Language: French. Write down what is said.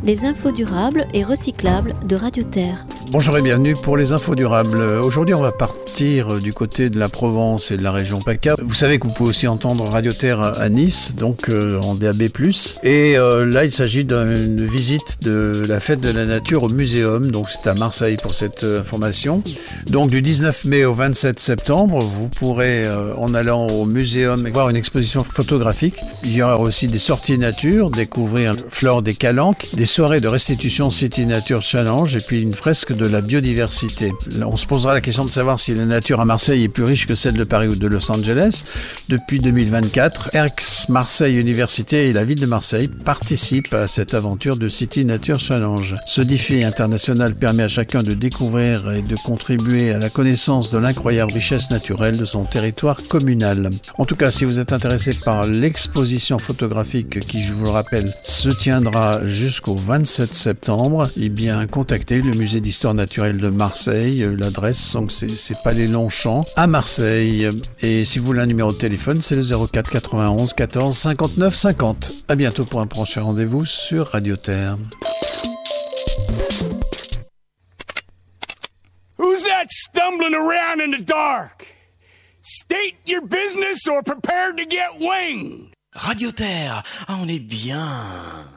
les infos durables et recyclables de Radio Terre. Bonjour et bienvenue pour les infos durables. Aujourd'hui, on va partir du côté de la Provence et de la région PACA. Vous savez que vous pouvez aussi entendre Radio Terre à Nice, donc en DAB+. Et là, il s'agit d'une visite de la fête de la nature au muséum. Donc c'est à Marseille pour cette information. Donc du 19 mai au 27 septembre, vous pourrez, en allant au muséum, voir une exposition photographique. Il y aura aussi des sorties nature, découvrir flore des Calanques, des soirées de restitution City Nature Challenge et puis une fresque de la biodiversité. On se posera la question de savoir si la nature à Marseille est plus riche que celle de Paris ou de Los Angeles. Depuis 2024, Aix-Marseille Université et la ville de Marseille participent à cette aventure de City Nature Challenge. Ce défi international permet à chacun de découvrir et de contribuer à la connaissance de l'incroyable richesse naturelle de son territoire communal. En tout cas, si vous êtes intéressé par l'exposition photographique qui, je vous le rappelle, se tiendra jusqu'au 27 septembre, eh bien, contactez le musée d'histoire naturelle de Marseille. L'adresse, donc, c'est Palais Longchamp à Marseille. Et si vous voulez un numéro de téléphone, c'est le 04 91 14 59 50. À bientôt pour un prochain rendez-vous sur Radio Terre. Who's that stumbling around in the dark? State your business or prepare to get winged. Radio Terre, on est bien.